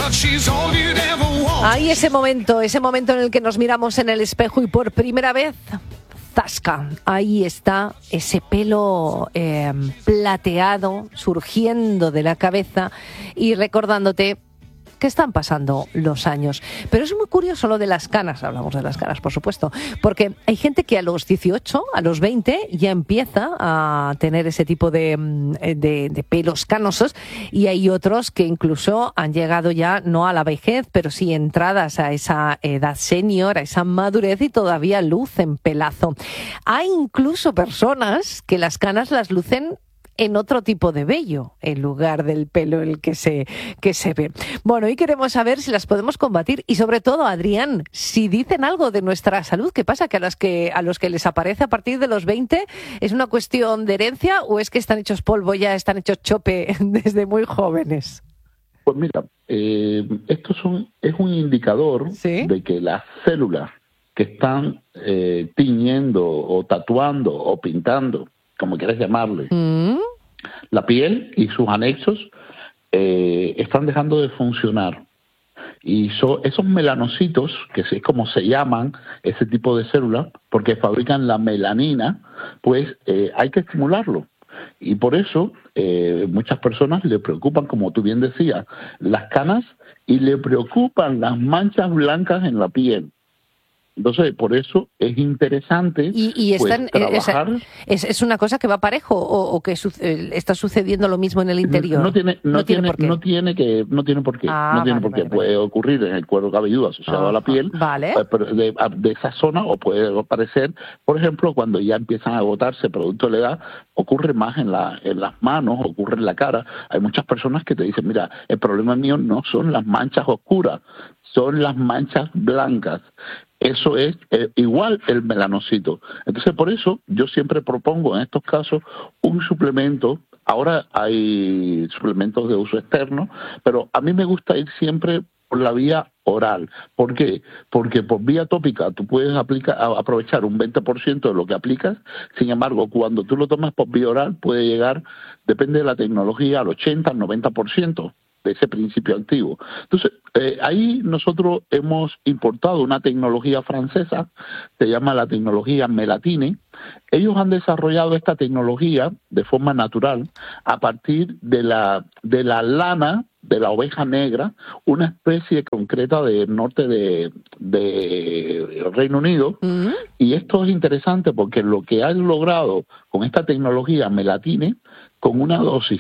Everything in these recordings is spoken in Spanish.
Ahí ese momento en el que nos miramos en el espejo y por primera vez, ¡zasca! Ahí está ese pelo plateado surgiendo de la cabeza y recordándote que están pasando los años. Pero es muy curioso lo de las canas, hablamos de las canas, por supuesto, porque hay gente que a los 18, a los 20, ya empieza a tener ese tipo de pelos canosos, y hay otros que incluso han llegado ya, no a la vejez, pero sí entradas a esa edad senior, a esa madurez, y todavía lucen pelazo. Hay incluso personas que las canas las lucen en otro tipo de vello, en lugar del pelo el que se ve. Bueno, y queremos saber si las podemos combatir y, sobre todo, Adrián, si dicen algo de nuestra salud. ¿Qué pasa? ¿Que a los que les aparece a partir de los 20 es una cuestión de herencia o es que están hechos polvo, ya están hechos chope desde muy jóvenes? Pues mira, es un indicador, ¿sí?, de que las células que están tiñendo o tatuando o pintando, como quieras llamarle, la piel y sus anexos, están dejando de funcionar. Y esos melanocitos, que es como se llaman ese tipo de células, porque fabrican la melanina, pues hay que estimularlo. Y por eso muchas personas le preocupan, como tú bien decías, las canas, y le preocupan las manchas blancas en la piel. Entonces, por eso es interesante pues, trabajar. ¿Es una cosa que va parejo o que está sucediendo lo mismo en el interior? No tiene por qué. No tiene por qué. Puede ocurrir en el cuero cabelludo asociado a la piel, de esa zona, o puede aparecer, por ejemplo, cuando ya empiezan a agotarse producto de la edad. Ocurre más en las manos, ocurre en la cara. Hay muchas personas que te dicen, mira, el problema mío no son las manchas oscuras, son las manchas blancas. Eso es igual el melanocito. Entonces, por eso yo siempre propongo en estos casos un suplemento. Ahora hay suplementos de uso externo, pero a mí me gusta ir siempre por la vía oral. ¿Por qué? Porque por vía tópica tú puedes aprovechar un 20% de lo que aplicas. Sin embargo, cuando tú lo tomas por vía oral, puede llegar, depende de la tecnología, al 80, al 90% de ese principio activo. Entonces, ahí nosotros hemos importado una tecnología francesa, se llama la tecnología Melatine. Ellos han desarrollado esta tecnología de forma natural a partir de la lana de la oveja negra, una especie concreta del norte de Reino Unido. Y esto es interesante porque lo que han logrado con esta tecnología Melatine, con una dosis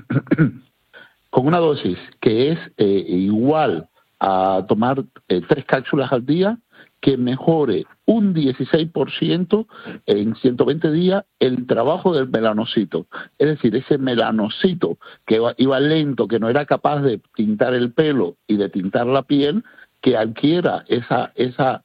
que es igual a tomar 3 cápsulas al día, que mejore un 16% en 120 días el trabajo del melanocito. Es decir, ese melanocito que iba lento, que no era capaz de tintar el pelo y de tintar la piel, que adquiera ese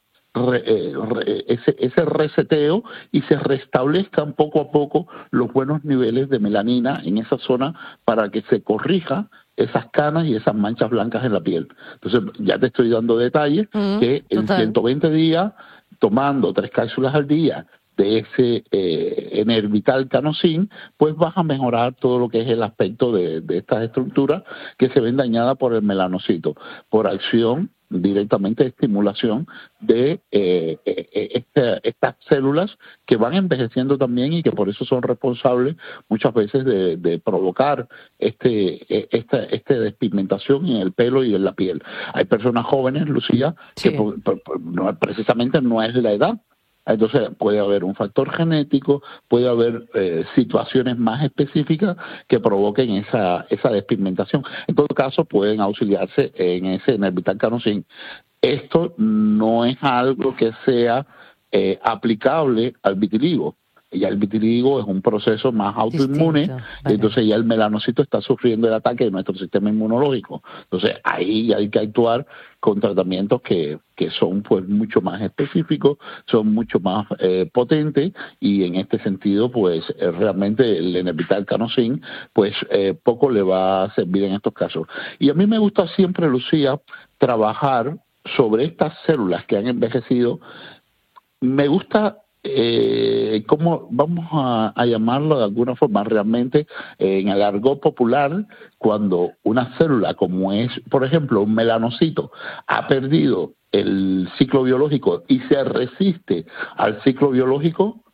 reseteo y se restablezcan poco a poco los buenos niveles de melanina en esa zona para que se corrija esas canas y esas manchas blancas en la piel. Entonces, ya te estoy dando detalles que en 120 días, tomando 3 cápsulas al día de ese Enervital Canosin, pues vas a mejorar todo lo que es el aspecto de estas estructuras que se ven dañadas por el melanocito, por acción directamente de estimulación de estas células que van envejeciendo también y que por eso son responsables muchas veces de provocar esta despigmentación en el pelo y en la piel. Hay personas jóvenes, Lucía, que precisamente no es la edad. Entonces puede haber un factor genético, puede haber situaciones más específicas que provoquen esa despigmentación. En todo caso, pueden auxiliarse en ese Enervital Canosin. Esto no es algo que sea aplicable al vitiligo. Ya el vitiligo es un proceso más autoinmune, entonces ya el melanocito está sufriendo el ataque de nuestro sistema inmunológico. Entonces ahí hay que actuar con tratamientos que son pues mucho más específicos, son mucho más potentes, y en este sentido pues realmente el Enervital Canosin pues poco le va a servir en estos casos. Y a mí me gusta siempre, Lucía, trabajar sobre estas células que han envejecido. Me gusta ¿cómo vamos a llamarlo de alguna forma? Realmente, en el argot popular, cuando una célula, como es, por ejemplo, un melanocito, ha perdido el ciclo biológico y se resiste al ciclo biológico,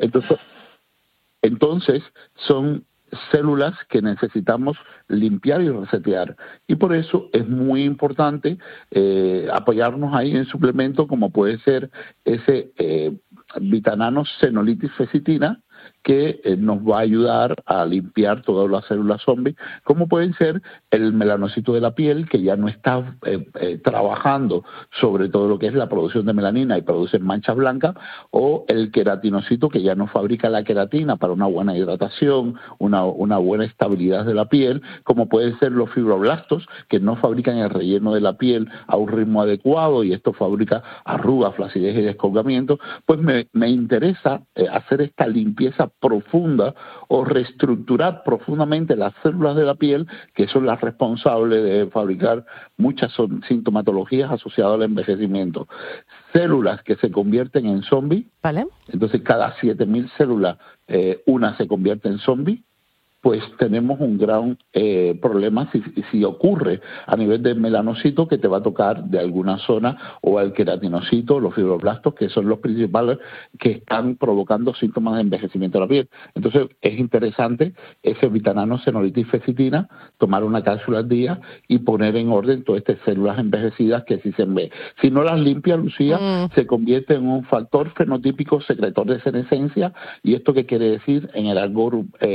entonces son células que necesitamos limpiar y resetear. Y por eso es muy importante apoyarnos ahí en suplementos como puede ser ese Vitanano Senolytis fecitina, que nos va a ayudar a limpiar todas las células zombies, como pueden ser el melanocito de la piel, que ya no está trabajando sobre todo lo que es la producción de melanina y produce manchas blancas, o el queratinocito, que ya no fabrica la queratina para una buena hidratación, una buena estabilidad de la piel, como pueden ser los fibroblastos, que no fabrican el relleno de la piel a un ritmo adecuado, y esto fabrica arrugas, flacidez y descolgamiento. Pues me interesa hacer esta limpieza profunda o reestructurar profundamente las células de la piel, que son las responsables de fabricar muchas sintomatologías asociadas al envejecimiento. Células que se convierten en zombies, ¿vale? Entonces cada 7.000 células una se convierte en zombie. Pues tenemos un gran problema si ocurre a nivel del melanocito, que te va a tocar de alguna zona, o al queratinocito, los fibroblastos, que son los principales que están provocando síntomas de envejecimiento de la piel. Entonces es interesante ese Vitanano Senolytis fecitina, tomar una cápsula al día y poner en orden todas estas células envejecidas que si no las limpia, Lucía, se convierte en un factor fenotípico secretor de senescencia. ¿Y esto qué quiere decir en el argot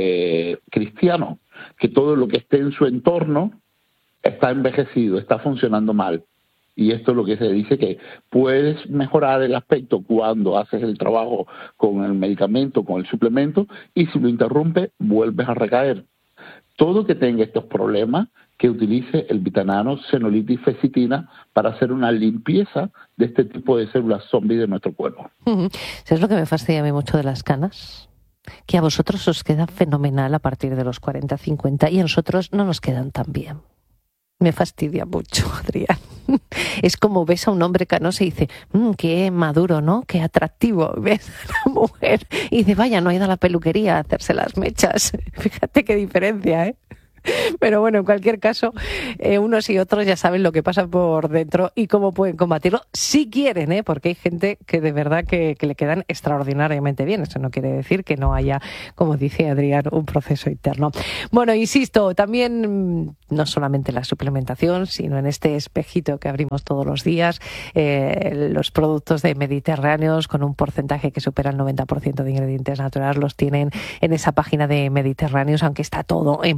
cristiano? Que todo lo que esté en su entorno está envejecido, está funcionando mal. Y esto es lo que se dice, que puedes mejorar el aspecto cuando haces el trabajo con el medicamento, con el suplemento, y si lo interrumpe, vuelves a recaer. Todo que tenga estos problemas, que utilice el Vitanano Senolytis fecitina para hacer una limpieza de este tipo de células zombies de nuestro cuerpo. ¿Sabes lo que me fastidia a mí mucho de las canas? Que a vosotros os queda fenomenal a partir de los 40, 50 y a nosotros no nos quedan tan bien. Me fastidia mucho, Adrián. Es como ves a un hombre canoso y dice, qué maduro, ¿no? Qué atractivo. Ves a una mujer y dice, vaya, no ha ido a la peluquería a hacerse las mechas. Fíjate qué diferencia, ¿eh? Pero bueno, en cualquier caso, unos y otros ya saben lo que pasa por dentro y cómo pueden combatirlo, si quieren, porque hay gente que de verdad que le quedan extraordinariamente bien. Eso no quiere decir que no haya, como dice Adrián, un proceso interno. Bueno, insisto, también no solamente la suplementación, sino en este espejito que abrimos todos los días, los productos de Mediterráneos con un porcentaje que supera el 90% de ingredientes naturales los tienen en esa página de Mediterráneos, aunque está todo en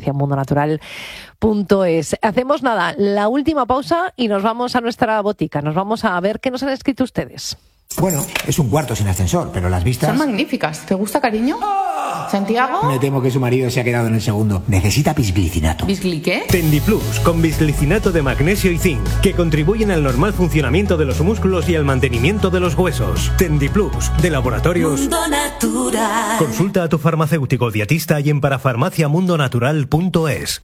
parafarmaciamundonatural.es. Hacemos la última pausa y nos vamos a nuestra botica. Nos vamos a ver qué nos han escrito ustedes. Bueno, es un cuarto sin ascensor, pero las vistas... son magníficas. ¿Te gusta, cariño? ¿Santiago? Me temo que su marido se ha quedado en el segundo. Necesita bisglicinato. ¿Bisgli qué? Tendiplus, con bisglicinato de magnesio y zinc, que contribuyen al normal funcionamiento de los músculos y al mantenimiento de los huesos. Tendiplus, de Laboratorios Mundo Natural. Consulta a tu farmacéutico dietista y en parafarmaciamundonatural.es.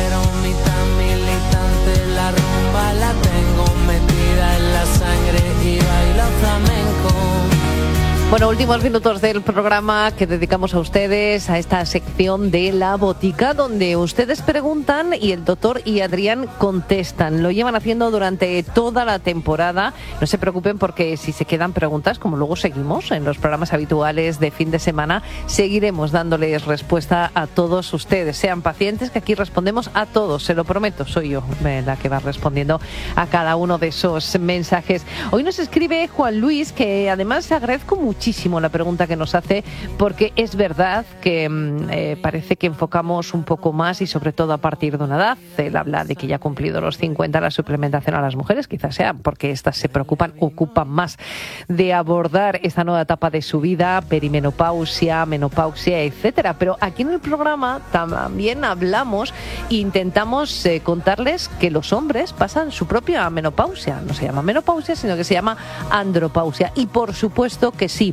Bueno, últimos minutos del programa que dedicamos a ustedes, a esta sección de La Botica, donde ustedes preguntan y el doctor y Adrián contestan. Lo llevan haciendo durante toda la temporada. No se preocupen, porque si se quedan preguntas, como luego seguimos en los programas habituales de fin de semana, seguiremos dándoles respuesta a todos ustedes. Sean pacientes, que aquí respondemos a todos, se lo prometo. Soy yo la que va respondiendo a cada uno de esos mensajes. Hoy nos escribe Juan Luis, que además agradezco muchísimo la pregunta que nos hace, porque es verdad que parece que enfocamos un poco más, y sobre todo a partir de una edad. Él habla de que ya ha cumplido los 50, la suplementación a las mujeres, quizás sea porque estas ocupan más de abordar esta nueva etapa de su vida, perimenopausia, menopausia, etcétera. Pero aquí en el programa también hablamos e intentamos contarles que los hombres pasan su propia menopausia. No se llama menopausia, sino que se llama andropausia. Y por supuesto que sí,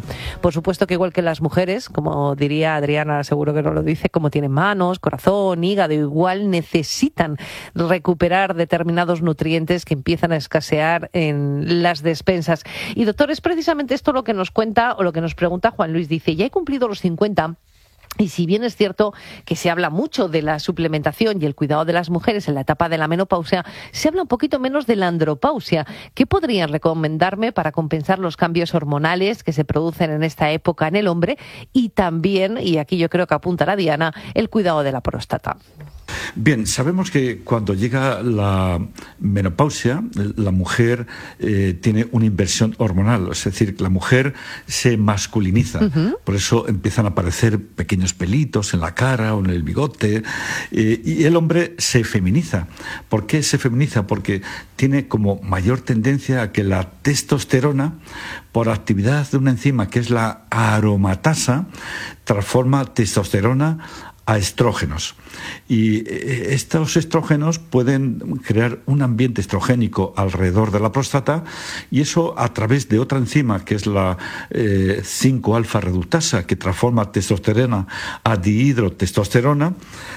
Por supuesto que igual que las mujeres, como diría Adriana, seguro que no lo dice, como tienen manos, corazón, hígado, igual necesitan recuperar determinados nutrientes que empiezan a escasear en las despensas. Y doctor, es precisamente esto lo que nos cuenta o lo que nos pregunta Juan Luis. Dice, ya he cumplido los 50. Y si bien es cierto que se habla mucho de la suplementación y el cuidado de las mujeres en la etapa de la menopausia, se habla un poquito menos de la andropausia. ¿Qué podrían recomendarme para compensar los cambios hormonales que se producen en esta época en el hombre? Y también, y aquí yo creo que apunta la Diana, el cuidado de la próstata. Bien, sabemos que cuando llega la menopausia, la mujer tiene una inversión hormonal, es decir, la mujer se masculiniza. Por eso empiezan a aparecer pequeños pelitos en la cara o en el bigote, y el hombre se feminiza. ¿Por qué se feminiza? Porque tiene como mayor tendencia a que la testosterona, por actividad de una enzima que es la aromatasa, transforma testosterona a estrógenos. Y estos estrógenos pueden crear un ambiente estrogénico alrededor de la próstata, y eso a través de otra enzima que es la 5-alfa reductasa, que transforma testosterona a dihidrotestosterona,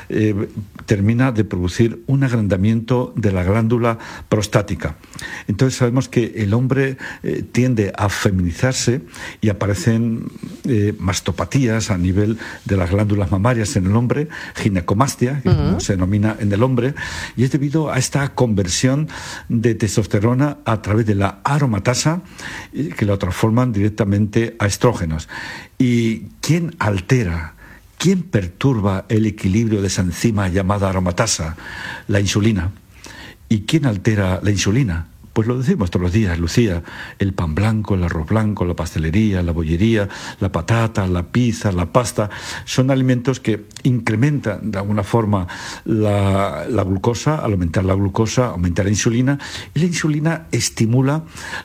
termina de producir un agrandamiento de la glándula prostática. Entonces sabemos que el hombre tiende a feminizarse y aparecen mastopatías a nivel de las glándulas mamarias en el hombre, ginecomastia, que se denomina en el hombre, y es debido a esta conversión de testosterona a través de la aromatasa, que lo transforman directamente a estrógenos. ¿Y quién altera, quién perturba el equilibrio de esa enzima llamada aromatasa? La insulina. ¿Y quién altera la insulina? Pues lo decimos todos los días, Lucía: el pan blanco, el arroz blanco, la pastelería, la bollería, la patata, la pizza, la pasta, son alimentos que incrementan de alguna forma la glucosa. Al aumentar la glucosa, aumenta la insulina, y la insulina estimula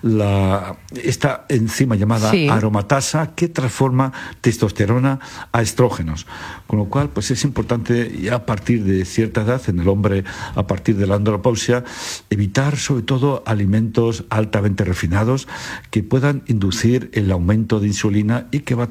esta enzima llamada aromatasa, que transforma testosterona a estrógenos. Con lo cual, pues es importante ya a partir de cierta edad, en el hombre a partir de la andropausia, evitar sobre todo alimentos altamente refinados que puedan inducir el aumento de insulina y que va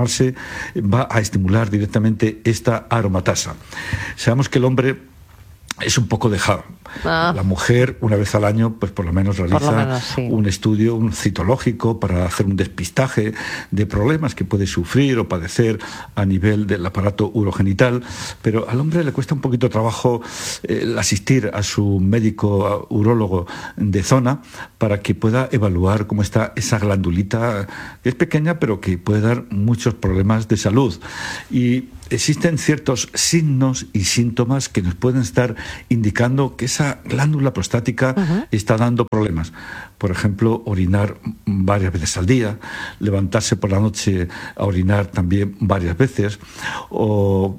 a estimular directamente esta aromatasa. Sabemos que el hombre es un poco dejado. La mujer, una vez al año, pues por lo menos realiza un estudio, un citológico, para hacer un despistaje de problemas que puede sufrir o padecer a nivel del aparato urogenital, pero al hombre le cuesta un poquito de trabajo asistir a su médico urólogo de zona para que pueda evaluar cómo está esa glandulita, que es pequeña pero que puede dar muchos problemas de salud. Y existen ciertos signos y síntomas que nos pueden estar indicando que esa glándula prostática está dando problemas. Por ejemplo, orinar varias veces al día, levantarse por la noche a orinar también varias veces, o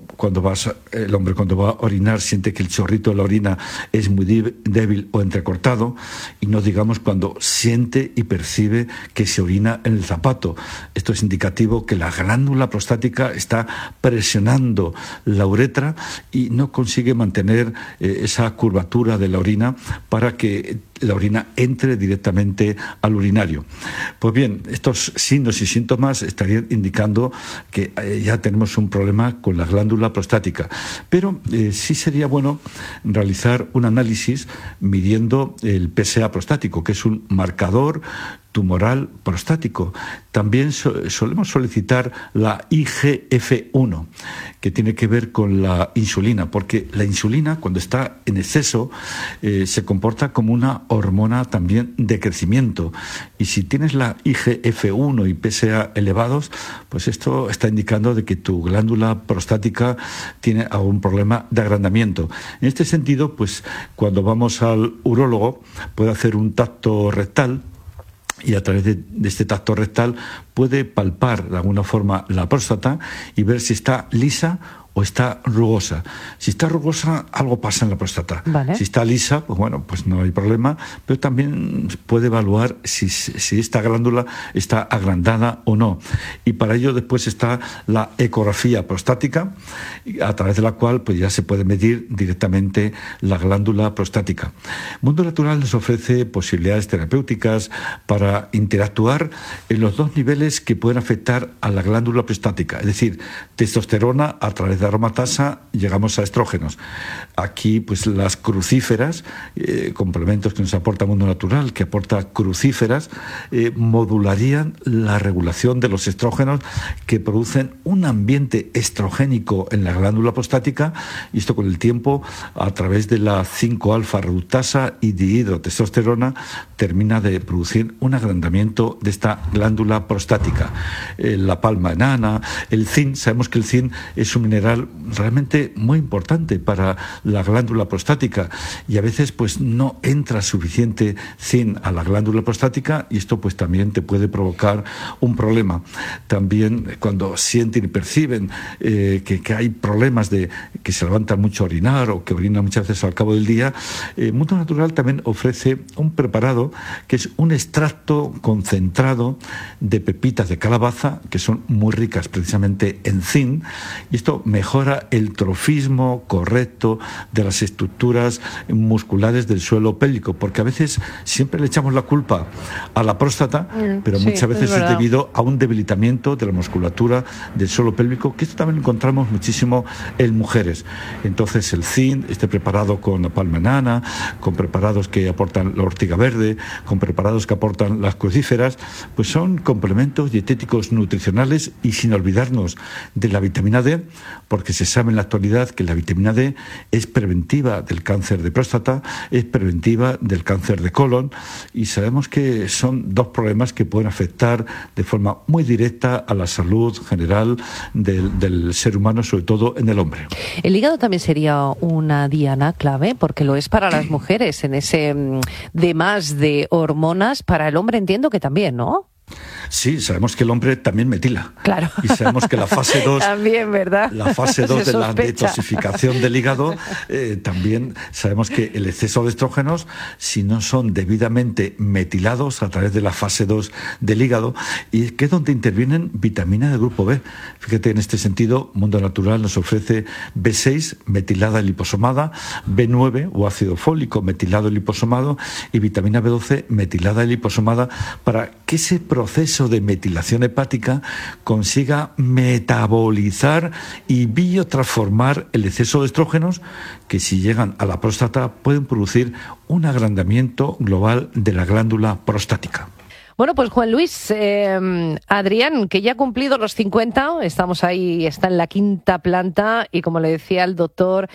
el hombre cuando va a orinar siente que el chorrito de la orina es muy débil o entrecortado, y no digamos cuando siente y percibe que se orina en el zapato. Esto es indicativo que la glándula prostática está presionando la uretra y no consigue mantener esa curvatura de la orina para que la orina entre directamente al urinario. Pues bien, estos signos y síntomas estarían indicando que ya tenemos un problema con la glándula prostática. Pero sí sería bueno realizar un análisis midiendo el PSA prostático, que es un marcador tumoral prostático. También solemos solicitar la IGF-1, que tiene que ver con la insulina, porque la insulina, cuando está en exceso, se comporta como una hormona también de crecimiento. Y si tienes la IGF-1 y PSA elevados, pues esto está indicando de que tu glándula prostática tiene algún problema de agrandamiento. En este sentido, pues cuando vamos al urólogo, puede hacer un tacto rectal, y a través de este tacto rectal puede palpar de alguna forma la próstata y ver si está lisa o está rugosa. Si está rugosa, algo pasa en la próstata. Vale. Si está lisa, pues bueno, pues no hay problema, pero también puede evaluar si esta glándula está agrandada o no. Y para ello después está la ecografía prostática, a través de la cual pues ya se puede medir directamente la glándula prostática. Mundo Natural nos ofrece posibilidades terapéuticas para interactuar en los dos niveles que pueden afectar a la glándula prostática, es decir, testosterona a través de aromatasa llegamos a estrógenos. Aquí pues las crucíferas, complementos que nos aporta Mundo Natural, que aporta crucíferas, modularían la regulación de los estrógenos que producen un ambiente estrogénico en la glándula prostática, y esto con el tiempo a través de la 5-alfa reductasa y dihidrotestosterona termina de producir un agrandamiento de esta glándula prostática. La palma enana, el zinc, sabemos que el zinc es un mineral realmente muy importante para la glándula prostática y a veces pues no entra suficiente zinc a la glándula prostática y esto pues también te puede provocar un problema. También cuando sienten y perciben que hay problemas de que se levantan mucho a orinar o que orinan muchas veces al cabo del día, Mundo Natural también ofrece un preparado que es un extracto concentrado de pepitas de calabaza que son muy ricas precisamente en zinc, y esto mejora el trofismo correcto de las estructuras musculares del suelo pélvico, porque a veces siempre le echamos la culpa a la próstata, pero sí, muchas veces es debido a un debilitamiento de la musculatura del suelo pélvico, que esto también lo encontramos muchísimo en mujeres. Entonces el zinc, este preparado con la palma enana, con preparados que aportan la ortiga verde, con preparados que aportan las crucíferas, pues son complementos dietéticos nutricionales, y sin olvidarnos de la vitamina D, porque se sabe en la actualidad que la vitamina D es preventiva del cáncer de próstata, es preventiva del cáncer de colon, y sabemos que son dos problemas que pueden afectar de forma muy directa a la salud general del ser humano, sobre todo en el hombre. El hígado también sería una diana clave, porque lo es para las mujeres, en ese demás de hormonas. Para el hombre entiendo que también, ¿no? Sí, sabemos que el hombre también metila. Claro. Y sabemos que la fase 2 también, ¿verdad? La fase 2 de la detoxificación del hígado, también sabemos que el exceso de estrógenos, si no son debidamente metilados a través de la fase 2 del hígado, y que es donde intervienen vitaminas del grupo B. Fíjate, en este sentido, Mundo Natural nos ofrece B6 metilada en liposomada, B9 o ácido fólico metilado en liposomado y vitamina B12 metilada en liposomada, para que ese proceso de metilación hepática consiga metabolizar y biotransformar el exceso de estrógenos, que si llegan a la próstata pueden producir un agrandamiento global de la glándula prostática. Bueno, pues Juan Luis, Adrián, que ya ha cumplido los 50, estamos ahí, está en la 5ª planta, y como le decía el doctor,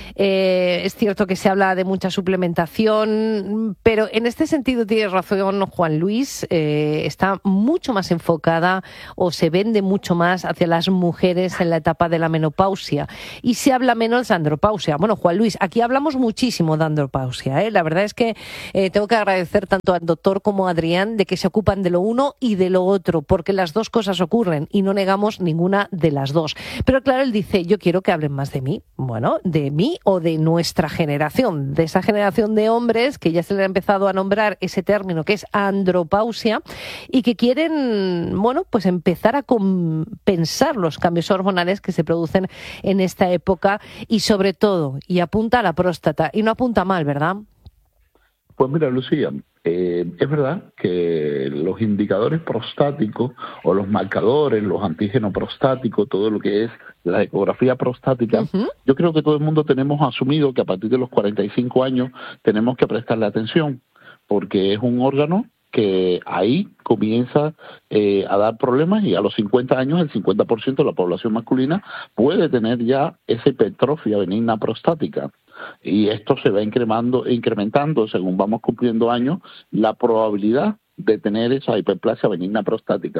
es cierto que se habla de mucha suplementación, pero en este sentido tienes razón, Juan Luis, está mucho más enfocada, o se vende mucho más hacia las mujeres en la etapa de la menopausia, y se habla menos de andropausia. Bueno, Juan Luis, aquí hablamos muchísimo de andropausia, ¿eh? La verdad es que tengo que agradecer tanto al doctor como a Adrián de que se ocupan de lo uno y de lo otro, porque las dos cosas ocurren y no negamos ninguna de las dos. Pero claro, él dice, yo quiero que hablen más de mí. Bueno, de mí o de nuestra generación, de esa generación de hombres que ya se le ha empezado a nombrar ese término que es andropausia, y que quieren, bueno, pues empezar a compensar los cambios hormonales que se producen en esta época, y sobre todo, y apunta a la próstata, y no apunta mal, ¿verdad? Pues mira, Lucía, es verdad que los indicadores prostáticos o los marcadores, los antígenos prostáticos, todo lo que es la ecografía prostática, yo creo que todo el mundo tenemos asumido que a partir de los 45 años tenemos que prestarle atención, porque es un órgano que ahí comienza a dar problemas, y a los 50 años el 50% de la población masculina puede tener ya esa hipertrofia benigna prostática. Y esto se va incrementando según vamos cumpliendo años, la probabilidad de tener esa hiperplasia benigna prostática.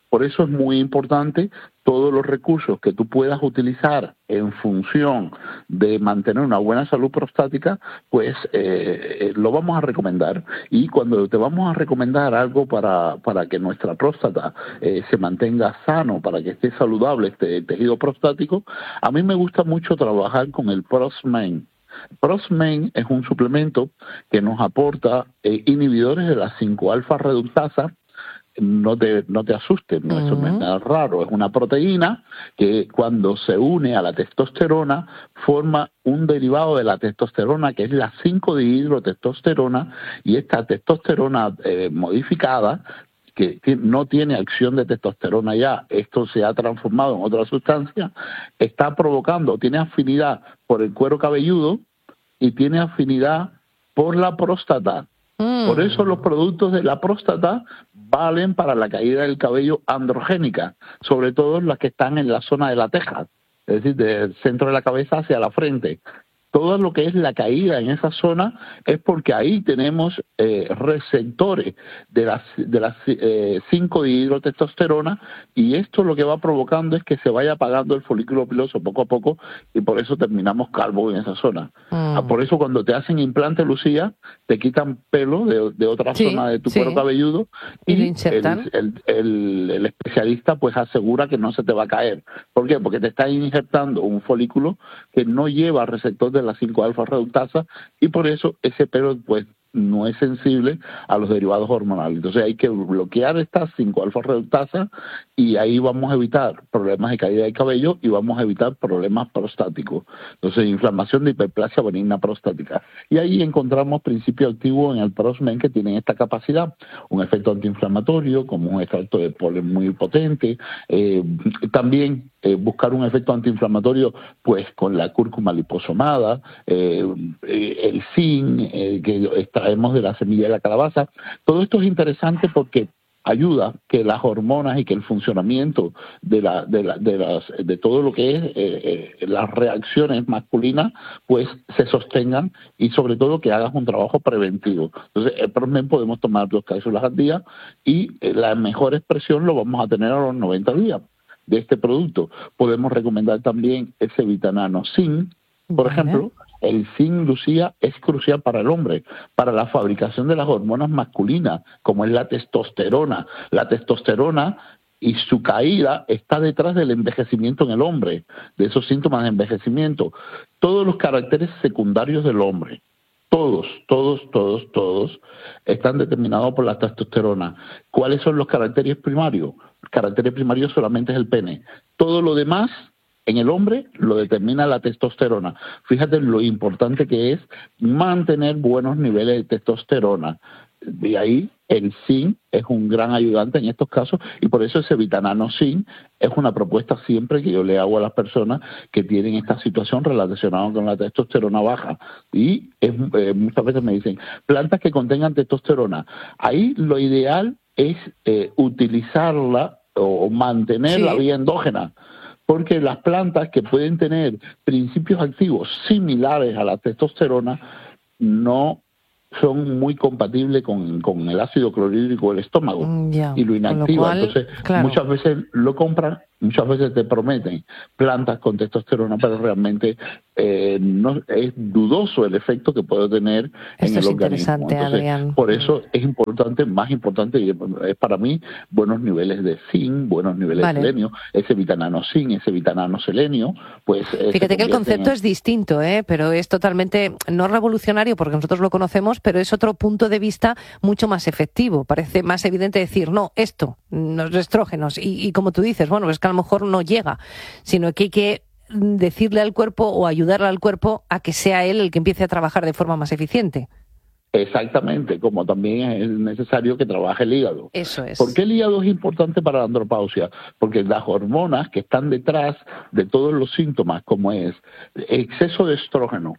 Por eso es muy importante todos los recursos que tú puedas utilizar en función de mantener una buena salud prostática, pues lo vamos a recomendar. Y cuando te vamos a recomendar algo para que nuestra próstata se mantenga sano, para que esté saludable este tejido prostático, a mí me gusta mucho trabajar con el ProstMain. ProstMain es un suplemento que nos aporta inhibidores de la 5-alfa reductasa. No te asustes, no es nada raro, es una proteína que cuando se une a la testosterona forma un derivado de la testosterona que es la 5-dihidrotestosterona, y esta testosterona modificada, que no tiene acción de testosterona ya, esto se ha transformado en otra sustancia, está provocando, tiene afinidad por el cuero cabelludo y tiene afinidad por la próstata. Por eso los productos de la próstata valen para la caída del cabello androgénica, sobre todo las que están en la zona de la teja, es decir, del centro de la cabeza hacia la frente. Todo lo que es la caída en esa zona es porque ahí tenemos receptores de las 5-dihidrotestosterona, y esto lo que va provocando es que se vaya apagando el folículo piloso poco a poco, y por eso terminamos calvos en esa zona. Por eso cuando te hacen implante, Lucía, te quitan pelo de otra zona de tu cuero cabelludo, y el especialista pues asegura que no se te va a caer. ¿Por qué? Porque te está injertando un folículo que no lleva receptor de la 5-alfa reductasa, y por eso ese pelo pues no es sensible a los derivados hormonales. Entonces hay que bloquear esta 5-alfa reductasa, y ahí vamos a evitar problemas de caída de cabello y vamos a evitar problemas prostáticos. Entonces, inflamación de hiperplasia benigna prostática. Y ahí encontramos principios activos en el ProstMain que tienen esta capacidad, un efecto antiinflamatorio como un extracto de polen muy potente, también buscar un efecto antiinflamatorio pues con la cúrcuma liposomada, el zinc que extraemos de la semilla de la calabaza. Todo esto es interesante porque ayuda que las hormonas y que el funcionamiento de todo lo que es las reacciones masculinas pues se sostengan, y sobre todo que hagas un trabajo preventivo. Entonces, el ProstMain podemos tomar 2 cápsulas al día, y la mejor expresión lo vamos a tener a los 90 días de este producto. Podemos recomendar también ese Vitanano Zinc, por ejemplo. El zinc, Lucía, es crucial para el hombre, para la fabricación de las hormonas masculinas, como es la testosterona. La testosterona y su caída está detrás del envejecimiento en el hombre, de esos síntomas de envejecimiento. Todos los caracteres secundarios del hombre, todos están determinados por la testosterona. ¿Cuáles son los caracteres primarios? El carácter primario solamente es el pene. Todo lo demás en el hombre lo determina la testosterona. Fíjate lo importante que es mantener buenos niveles de testosterona. Y ahí el zinc es un gran ayudante en estos casos, y por eso ese Vitanano Zinc es una propuesta siempre que yo le hago a las personas que tienen esta situación relacionada con la testosterona baja. Y muchas veces me dicen, plantas que contengan testosterona. Ahí lo ideal es utilizarla o mantener la vía endógena, porque las plantas que pueden tener principios activos similares a la testosterona no son muy compatibles con el ácido clorhídrico del estómago y lo inactiva. Entonces, muchas veces lo compran, muchas veces te prometen plantas con testosterona, pero realmente no es dudoso el efecto que puede tener en el organismo. Entonces, Adrián. Por eso es importante, más importante, y es para mí, buenos niveles de zinc, buenos niveles de selenio, ese Vitanano Zinc, ese Vitanano Selenio, pues... Fíjate que el concepto es distinto, pero es totalmente, no revolucionario porque nosotros lo conocemos, pero es otro punto de vista mucho más efectivo. Parece más evidente decir, no, esto, los estrógenos, y como tú dices, bueno, es que a lo mejor no llega, sino que hay que decirle al cuerpo o ayudarle al cuerpo a que sea él el que empiece a trabajar de forma más eficiente. Exactamente, como también es necesario que trabaje el hígado. Eso es. ¿Por qué el hígado es importante para la andropausia? Porque las hormonas que están detrás de todos los síntomas, como es exceso de estrógeno,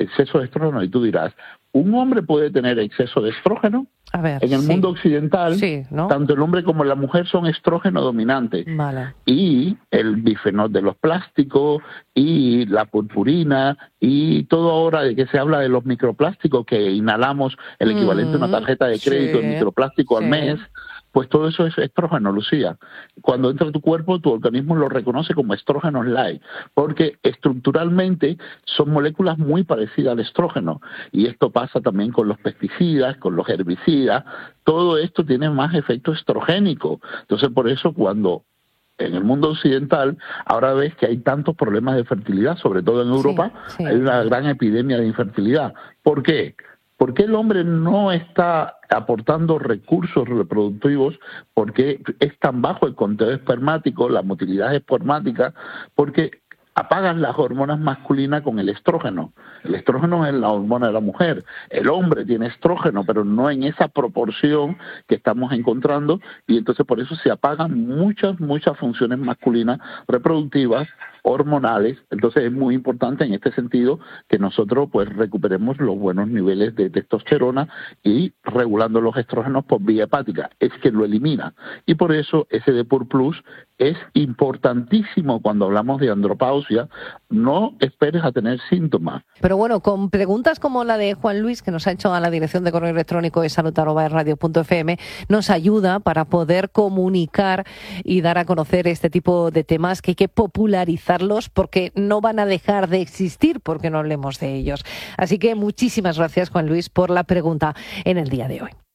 y tú dirás, ¿un hombre puede tener exceso de estrógeno? A ver, en el mundo occidental, ¿no? Tanto el hombre como la mujer son estrógeno dominantes. Vale. Y el bifenol de los plásticos, y la purpurina, y todo ahora de que se habla de los microplásticos, que inhalamos el equivalente a una tarjeta de crédito de microplástico al mes. pues todo eso es estrógeno, Lucía. Cuando entra a tu cuerpo, tu organismo lo reconoce como estrógenos light, porque estructuralmente son moléculas muy parecidas al estrógeno. Y esto pasa también con los pesticidas, con los herbicidas. Todo esto tiene más efecto estrogénico. Entonces, por eso cuando en el mundo occidental ahora ves que hay tantos problemas de fertilidad, sobre todo en Europa, hay una gran epidemia de infertilidad. ¿Por qué? Porque el hombre no está aportando recursos reproductivos, porque es tan bajo el conteo espermático, la motilidad espermática, porque apagan las hormonas masculinas con el estrógeno. El estrógeno es la hormona de la mujer. El hombre tiene estrógeno, pero no en esa proporción que estamos encontrando, y entonces por eso se apagan muchas funciones masculinas reproductivas, hormonales. Entonces es muy importante en este sentido que nosotros pues recuperemos los buenos niveles de testosterona y regulando los estrógenos por vía hepática. Es que lo elimina. Y por eso ese Depur Plus es importantísimo cuando hablamos de andropausia. No esperes a tener síntomas. Pero bueno, con preguntas como la de Juan Luis, que nos ha hecho a la dirección de correo electrónico de salud@radio.fm, nos ayuda para poder comunicar y dar a conocer este tipo de temas que hay que popularizarlos, porque no van a dejar de existir porque no hablemos de ellos. Así que muchísimas gracias, Juan Luis, por la pregunta en el día de hoy.